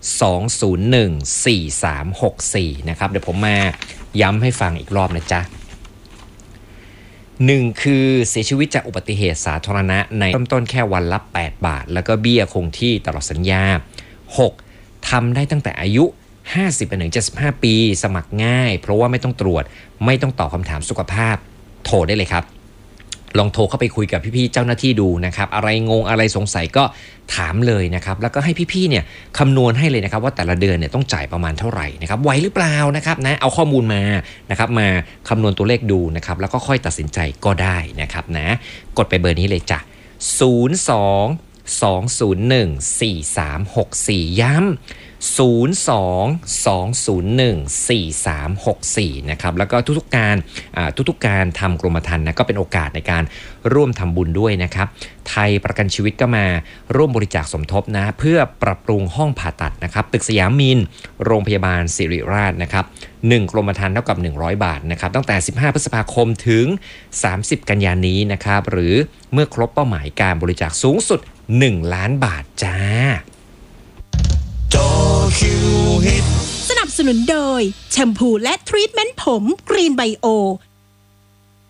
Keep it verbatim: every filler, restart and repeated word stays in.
สอง ศูนย์ หนึ่ง สี่ สาม หก สี่นะครับเดี๋ยวผมมาย้ำให้ฟังอีกรอบนะจ๊ะหนึ่งคือเสียชีวิตจากอุบัติเหตุสาธารณะในเริ่มต้นแค่วันละแปดบาทแล้วก็เบี้ยคงที่ตลอดสัญญาหกทำได้ตั้งแต่อายุห้าสิบถึงเจ็ดสิบห้าปีสมัครง่ายเพราะว่าไม่ต้องตรวจไม่ต้องตอบคำถามสุขภาพโทรได้เลยครับลองโทรเข้าไปคุยกับพี่ๆเจ้าหน้าที่ดูนะครับอะไรงงอะไรสงสัยก็ถามเลยนะครับแล้วก็ให้พี่ๆเนี่ยคำนวณให้เลยนะครับว่าแต่ละเดือนเนี่ยต้องจ่ายประมาณเท่าไหร่นะครับไหวหรือเปล่านะครับนะเอาข้อมูลมานะครับมาคำนวณตัวเลขดูนะครับแล้วก็ค่อยตัดสินใจก็ได้นะครับนะกดไปเบอร์นี้เลยจ้ะศูนย์ สอง สอง ศูนย์ หนึ่ง สี่ สาม หก สี่ย้ำศูนย์ สอง สอง ศูนย์ หนึ่ง สี่ สาม หก สี่นะครับแล้วก็ทุกๆการทุกๆการทำกรมธรรม์นะก็เป็นโอกาสในการร่วมทำบุญด้วยนะครับไทยประกันชีวิตก็มาร่วมบริจาคสมทบนะเพื่อปรับปรุงห้องผ่าตัดนะครับตึกสยามมินโรงพยาบาลศิริราชนะครับหนึ่งกรมธรรม์เท่ากับหนึ่งร้อยบาทนะครับตั้งแต่สิบห้าพฤษภาคมถึงสามสิบกันยายนนี้นะครับหรือเมื่อครบเป้าหมายการบริจาคสูงสุดหนึ่งล้านบาทจ้าสนับสนุนโดยแชมพูและทรีทเมนต์ผมกรีนไบโอ